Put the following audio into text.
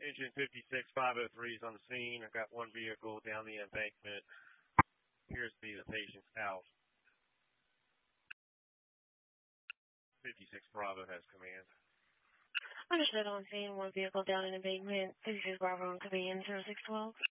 Engine 56503 is on the scene. I've got one vehicle down the embankment. Appears to be the patient's house. 56 Bravo has command. Understood on scene. One vehicle down in embankment. 56 Bravo on command 0612.